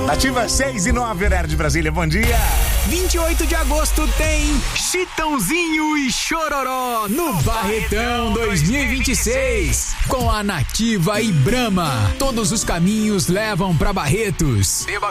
Nativa 6 e 9, horário de Brasília, bom dia. 28 de agosto tem Chitãozinho e Chororó no Barretão 2026. Com a Nativa e Brahma. Todos os caminhos levam pra Barretos.